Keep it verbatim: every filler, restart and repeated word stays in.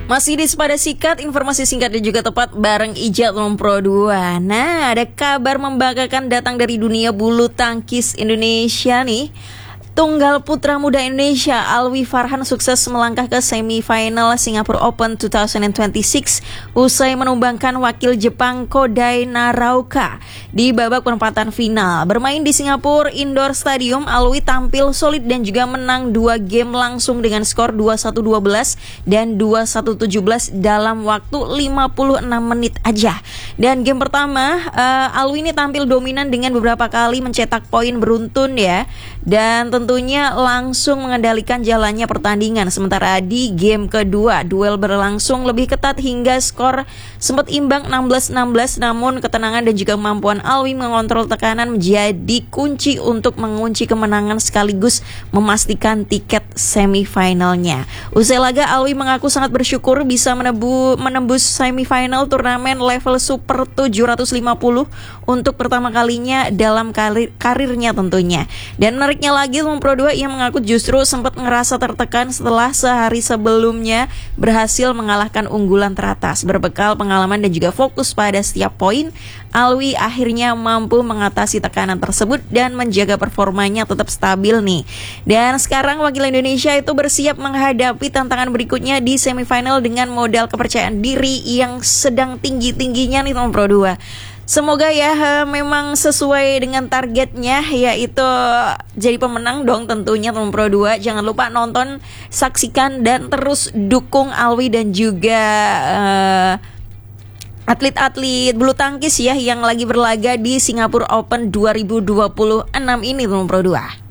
Masih di Sepada Sikat, informasi singkat dan juga tepat bareng Ijat Lompro dua. Nah, ada kabar membanggakan datang dari dunia bulu tangkis Indonesia nih. Tunggal putra muda Indonesia Alwi Farhan sukses melangkah ke semifinal Singapore Open dua ribu dua puluh enam usai menumbangkan wakil Jepang Kodai Naraoka di babak perempatan final. Bermain di Singapura Indoor Stadium, Alwi tampil solid dan juga menang dua game langsung dengan skor dua puluh satu dua belas dan dua puluh satu tujuh belas dalam waktu lima puluh enam menit aja. Dan game pertama, uh, Alwi ini tampil dominan dengan beberapa kali mencetak poin beruntun ya. Dan tentunya langsung mengendalikan jalannya pertandingan. Sementara di game kedua, duel berlangsung lebih ketat hingga skor sempat imbang enam belas enam belas. Namun ketenangan dan juga kemampuan Alwi mengontrol tekanan menjadi kunci untuk mengunci kemenangan sekaligus memastikan tiket semifinalnya. Usai laga, Alwi mengaku sangat bersyukur bisa menebu, menembus semifinal turnamen level Super tujuh ratus lima puluh untuk pertama kalinya dalam karir, karirnya tentunya. Dan menariknya lagi, Lompro dua, ia mengaku justru sempat ngerasa tertekan setelah sehari sebelumnya berhasil mengalahkan unggulan teratas. Berbekal pengalaman dan juga fokus pada setiap poin, Alwi akhirnya mampu mengatasi tekanan tersebut dan menjaga performanya tetap stabil nih. Dan sekarang wakil Indonesia itu bersiap menghadapi tantangan berikutnya di semifinal dengan modal kepercayaan diri yang sedang tinggi-tingginya nih Lompro dua. Semoga ya memang sesuai dengan targetnya, yaitu jadi pemenang dong tentunya Lompro dua. Jangan lupa nonton, saksikan dan terus dukung Alwi dan juga uh, atlet-atlet bulu tangkis ya yang lagi berlaga di Singapore Open dua ribu dua puluh enam ini Lompro dua.